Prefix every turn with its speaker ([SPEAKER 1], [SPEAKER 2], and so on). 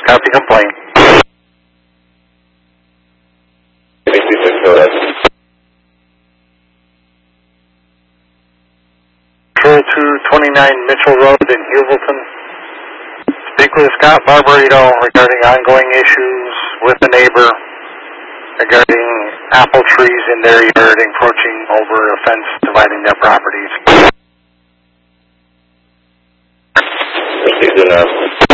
[SPEAKER 1] Copy complaint. Control 229 Mitchell Road in Hubleton. Speak with Scott Barbarito regarding ongoing issues with the neighbor regarding apple trees in their yard encroaching over a fence dividing their properties.
[SPEAKER 2] Received enough.